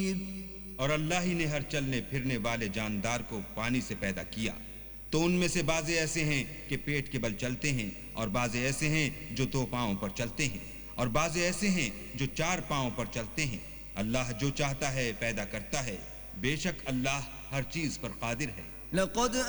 और अल्लाह ही ने हर चलने फिरने वाले जानदार को पानी से पैदा किया, तो उनमें से बाज़े ऐसे हैं कि पेट के बल चलते हैं, और बाज़े ऐसे हैं जो 2 पाँवों पर चलते हैं, और बाज़े ऐसे हैं जो 4 पाँवों पर चलते हैं। अल्लाह जो चाहता है पैदा करता है, बेशक अल्लाह हर चीज़ पर कादिर है। लक़द